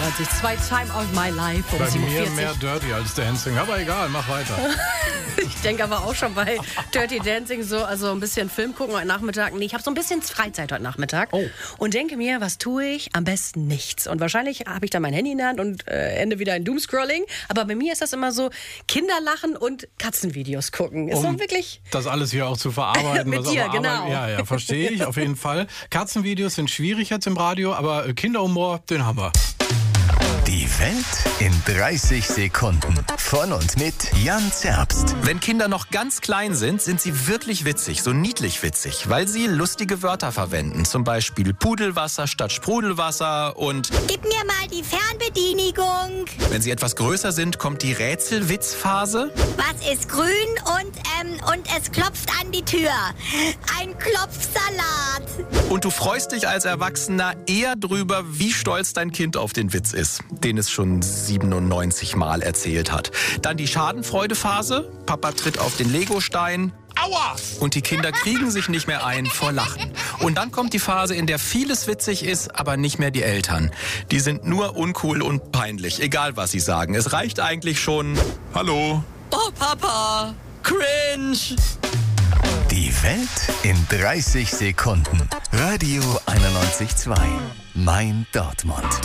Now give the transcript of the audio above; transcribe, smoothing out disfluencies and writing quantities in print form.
91. Time of my life um Bei 7.40 mir Uhr. mehr Dirty als Dancing, aber egal, mach weiter. Ich denke aber auch schon bei Dirty Dancing so, also ein bisschen Film gucken heute Nachmittag. Nee, ich habe so ein bisschen Freizeit heute Nachmittag und denke mir, was tue ich? Am besten nichts. Und wahrscheinlich habe ich dann mein Handy in der Hand und ende wieder in Doomscrolling. Aber bei mir ist das immer so, Kinder lachen und Katzenvideos gucken. Ist so wirklich... Das alles hier auch zu verarbeiten. Mit was dir, auf der genau. Arbeit, ja, verstehe ich, auf jeden Fall. Katzenvideos sind schwierig jetzt im Radio, aber Kinderhumor, den haben wir. Die Welt in 30 Sekunden. Von und mit Jan Zerbst. Wenn Kinder noch ganz klein sind, sind sie wirklich witzig, so niedlich witzig, weil sie lustige Wörter verwenden. Zum Beispiel Pudelwasser statt Sprudelwasser und... Gib mir mal die Fernbedienigung. Wenn sie etwas größer sind, kommt die Rätselwitzphase. Was ist grün und es klopft an die Tür? Ein Klopfsalat. Und du freust dich als Erwachsener eher drüber, wie stolz dein Kind auf den Witz ist, den es schon 97 Mal erzählt hat. Dann die Schadenfreudephase. Papa tritt auf den Legostein. Aua! Und die Kinder kriegen sich nicht mehr ein vor Lachen. Und dann kommt die Phase, in der vieles witzig ist, aber nicht mehr die Eltern. Die sind nur uncool und peinlich, egal was sie sagen. Es reicht eigentlich schon... Hallo? Oh, Papa! Cringe! Die Welt in 30 Sekunden. Radio 91.2. Mein Dortmund.